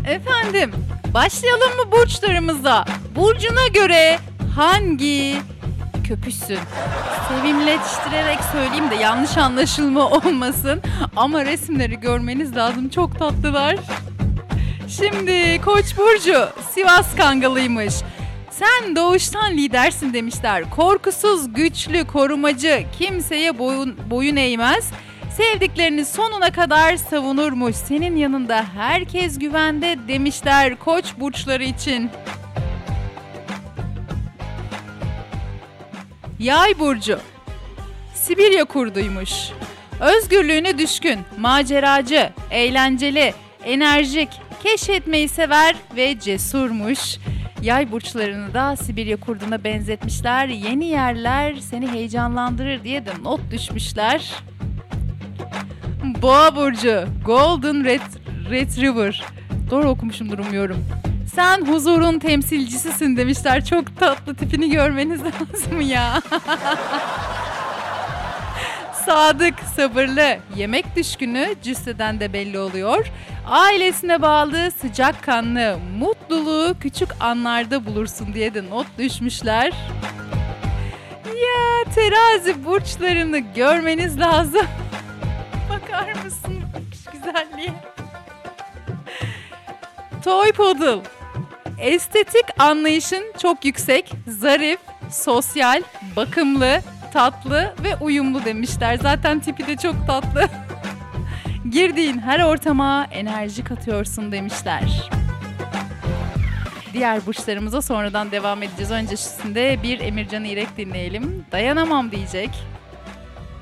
Efendim, başlayalım mı burçlarımıza? Burcuna göre hangi köpüşsün? Sevimleştirerek söyleyeyim de yanlış anlaşılma olmasın. Ama resimleri görmeniz lazım. Çok tatlılar. Şimdi Koç burcu Sivas Kangalıymış. Sen doğuştan lidersin demişler. Korkusuz, güçlü, korumacı, kimseye boyun eğmez. Sevdiklerini sonuna kadar savunurmuş. Senin yanında herkes güvende demişler Koç burçları için. Yay burcu Sibirya kurduymuş. Özgürlüğüne düşkün, maceracı, eğlenceli, enerjik, keşfetmeyi sever ve cesurmuş. Yay burçlarını da Sibirya kurduna benzetmişler. Yeni yerler seni heyecanlandırır diye de not düşmüşler. Boğa burcu Golden Retriever. Doğru okumuşumdur umuyorum. Sen huzurun temsilcisisin demişler. Çok tatlı, tipini görmeniz lazım ya. Sadık, sabırlı, yemek düşkünü, cüsseden de belli oluyor. Ailesine bağlı, sıcakkanlı, mutluluğu küçük anlarda bulursun diye de not düşmüşler. Ya terazi burçlarını görmeniz lazım. Bakar mısın şu güzelliğe? Toy Poodle. Estetik anlayışın çok yüksek, zarif, sosyal, bakımlı, tatlı ve uyumlu demişler. Zaten tipi de çok tatlı. Girdiğin her ortama enerji katıyorsun demişler. Diğer burçlarımıza sonradan devam edeceğiz. Öncesinde bir Emircan İrek dinleyelim. Dayanamam diyecek.